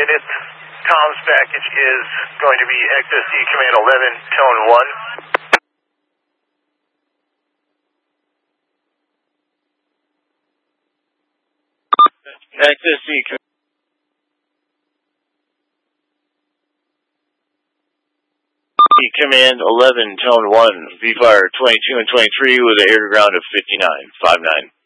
unit. Comms package is going to be XSC Command 11, Tone 1. XSC Command 11, Tone 1, V-Fire 22 and 23 with an air to ground of 59.59.